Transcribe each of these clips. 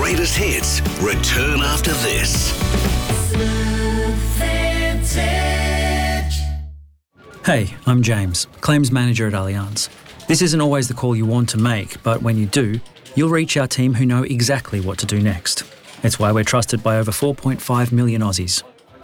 greatest hits return after this. Hey, I'm James, Claims Manager at Allianz. This isn't always the call you want to make, but when you do, you'll reach our team who know exactly what to do next. It's why we're trusted by over 4.5 million Aussies.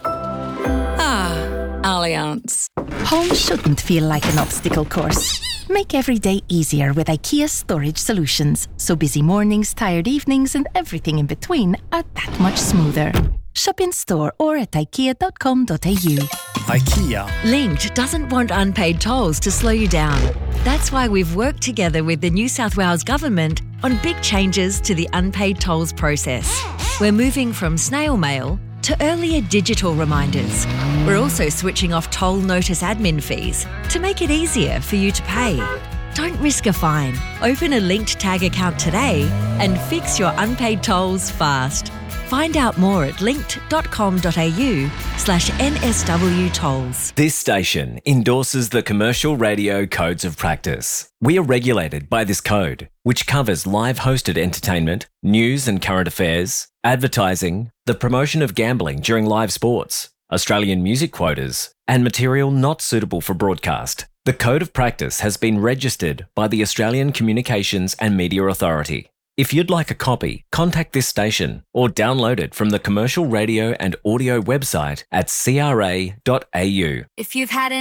Allianz. Home shouldn't feel like an obstacle course. Make every day easier with IKEA Storage Solutions, so busy mornings, tired evenings and everything in between are that much smoother. Shop in store or at ikea.com.au. IKEA. Linked doesn't want unpaid tolls to slow you down. That's why we've worked together with the New South Wales Government on big changes to the unpaid tolls process. We're moving from snail mail to earlier digital reminders. We're also switching off toll notice admin fees to make it easier for you to pay. Don't risk a fine. Open a Linked Tag account today and fix your unpaid tolls fast. Find out more at linked.com.au/NSW tolls. This station endorses the Commercial Radio Codes of Practice. We are regulated by this code, which covers live hosted entertainment, news and current affairs, advertising, the promotion of gambling during live sports, Australian music quotas, and material not suitable for broadcast. The Code of Practice has been registered by the Australian Communications and Media Authority. If you'd like a copy, contact this station or download it from the Commercial Radio and Audio website at cra.au. If you've had